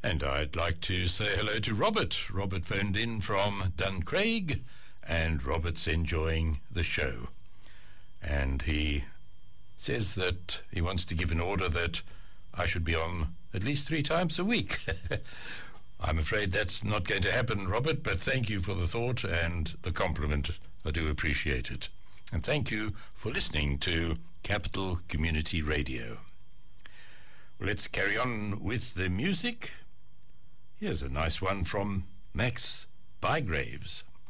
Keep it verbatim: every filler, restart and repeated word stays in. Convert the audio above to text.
And I'd like to say hello to Robert. Robert phoned in from Duncraig, and Robert's enjoying the show. And he says that he wants to give an order that I should be on at least three times a week. I'm afraid that's not going to happen, Robert, but thank you for the thought and the compliment. I do appreciate it. And thank you for listening to Capital Community Radio. Well, let's carry on with the music. Here's a nice one from Max Bygraves.